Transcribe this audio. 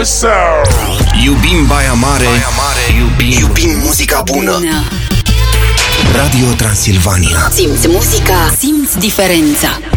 sound. Iubim Baia Mare, iubim muzica bună. Radio Transilvania. Simți muzica, simți diferența.